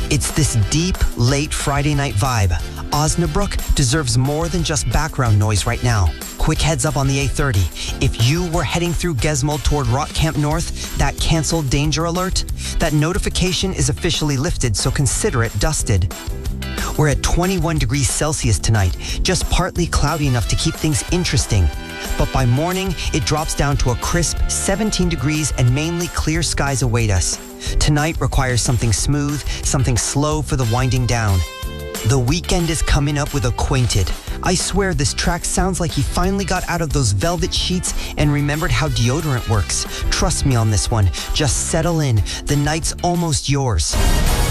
It's this deep, late Friday night vibe. Osnabrück deserves more than just background noise right now. Quick heads up on the A30. If you were heading through Gesmold toward Rock Camp North, that canceled danger alert, that notification is officially lifted, so consider it dusted. We're at 21 degrees Celsius tonight, just partly cloudy enough to keep things interesting. But by morning, it drops down to a crisp 17 degrees and mainly clear skies await us. Tonight requires something smooth, something slow for the winding down. The weekend is coming up with Acquainted. I swear this track sounds like he finally got out of those velvet sheets and remembered how deodorant works. Trust me on this one. Just settle in. The night's almost yours.